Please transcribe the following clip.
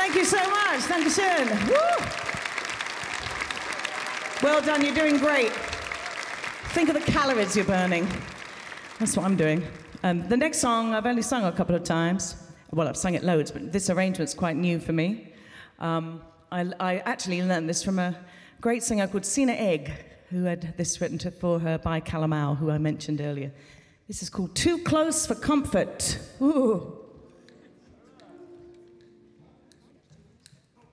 Thank you so much. Dankeschön. Woo! Well done, you're doing great. Think of the calories you're burning. That's what I'm doing. The next song, I've only sung a couple of times. Well, I've sung it loads, but this arrangement's quite new for me. I actually learned this from a great singer called Sina Egg, who had this written for her by Calamau, who I mentioned earlier. This is called Too Close for Comfort. Ooh.